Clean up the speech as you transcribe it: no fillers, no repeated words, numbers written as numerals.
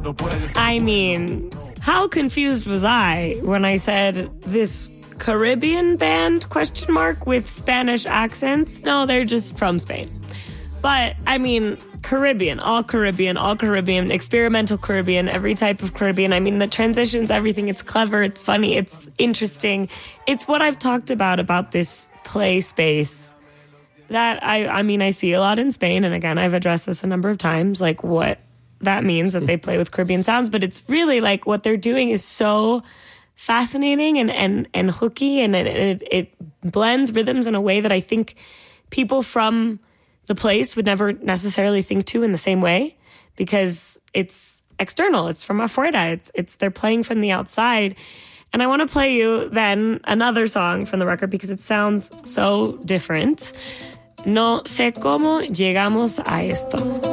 I mean, how confused was I when I said this Caribbean band, ? With Spanish accents? No, they're just from Spain. But, I mean, Caribbean, all Caribbean, experimental Caribbean, every type of Caribbean. I mean, the transitions, everything, it's clever, it's funny, it's interesting. It's what I've talked about this play space that I mean, I see a lot in Spain. And again, I've addressed this a number of times, like what that means that they play with Caribbean sounds. But it's really like what they're doing is so fascinating and hooky, and it blends rhythms in a way that I think people from the place would never necessarily think to in the same way, because it's external, it's from afuera, it's they're playing from the outside. And I want to play you then another song from the record because it sounds so different. No sé cómo llegamos a esto.